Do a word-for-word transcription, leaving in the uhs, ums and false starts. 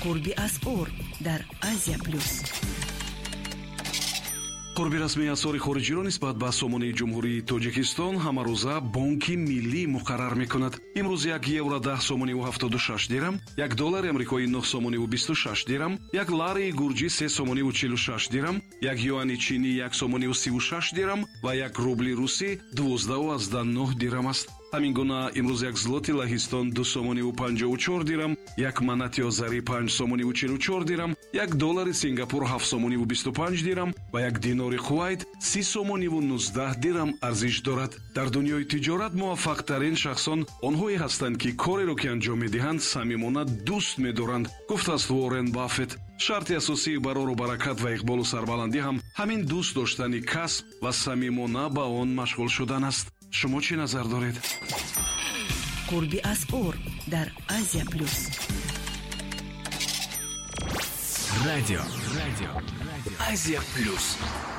قربی از اور در آسیا پلوس. قربی расмии асъори хориҷиро нисбат ба сомонаи ҷумҳурии тоҷикистон ҳамарӯза бонки миллӣ муқаррар мекунад. имрӯз як евро даҳ сомониву ҳафтоду шаш дирам, як доллари амрикоӣ нӯҳ сомониву бисту шаш дирам, як ларии гурҷӣ се сомониву чилу шаш дирам, як юани чинӣ як сомониву сиву шаш дирам ва як рубли русӣ дувоздаҳу аздаҳ нӯҳ дирам аст. ҳамин гуна имрӯз як злоти лаҳистон ду сомониву панҷоҳу чор дирам, як манати озарӣ панҷ сомониву чилу чор дирам, як доллари сингапур ҳафт сомониву бисту панҷ дирам ва як динори кувайт си сомониву нуздаҳ дирам арзиш дорад. дар дунёи тиҷорат муваффақтарин шахсон онҳое ҳастанд ки кореро ки анҷом медиҳанд самимона дӯст медоранд, гуфтааст Уоррен Баффет. шарти асосии барору баракат ва иқболу сарбаландӣ ҳам ҳамин дӯст доштани касб ва самимона ба он машғул шудан аст. шумо чӣ назар доред? قربی از اور در آسیا پلوس. رادیو رادیو آسیا پلوس.